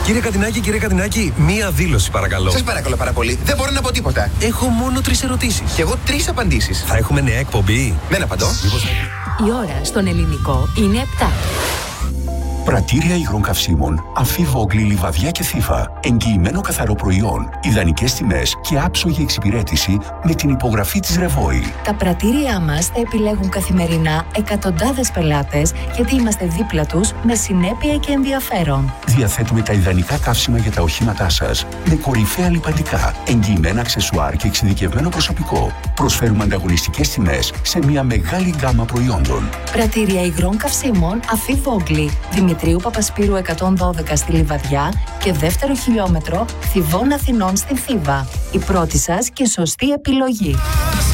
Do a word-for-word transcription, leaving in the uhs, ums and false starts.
Κύριε Κατινάκη, κύριε Κατινάκη, μία δήλωση παρακαλώ. Σας παρακαλώ πάρα πολύ. Δεν μπορώ να πω τίποτα. Έχω μόνο τρεις ερωτήσεις. Και εγώ τρεις απαντήσεις. Θα έχουμε νέα εκπομπή? Δεν απαντώ. Μήπως... Η ώρα στον ελληνικό είναι επτά. Πρατήρια υγρών καυσίμων, Αμφίβογλη, Λιβαδιά και Θήβα. Εγγυημένο καθαρό προϊόν, ιδανικές τιμές και άψογη εξυπηρέτηση με την υπογραφή της Ρεβόη. Τα πρατήριά μας θα επιλέγουν καθημερινά εκατοντάδες πελάτες, γιατί είμαστε δίπλα τους με συνέπεια και ενδιαφέρον. Διαθέτουμε τα ιδανικά καύσιμα για τα οχήματά σας, με κορυφαία λιπαντικά, εγγυημένα αξεσουάρ και εξειδικευμένο προσωπικό. Προσφέρουμε ανταγωνιστικές τιμές σε μια μεγάλη γκάμα προϊόντων. Πρατήρια υγρών καυσίμων Αμφίβογλη, Δημητρίου Παπασπύρου εκατόν δώδεκα στη Λιβαδιά και δεύτερο χιλιόμετρο Θηβών Αθηνών στη Θήβα. Η πρώτη σας και σωστή επιλογή.